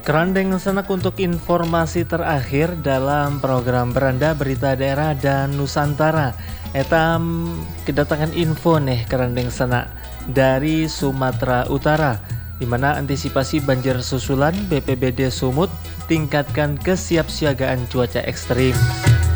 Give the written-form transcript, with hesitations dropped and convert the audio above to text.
Kerandeng Senak untuk informasi terakhir dalam program Beranda Berita Daerah dan Nusantara. Etam kedatangan info nih Kerandeng Senak dari Sumatera Utara, di mana antisipasi banjir susulan BPBD Sumut tingkatkan kesiapsiagaan cuaca ekstrim.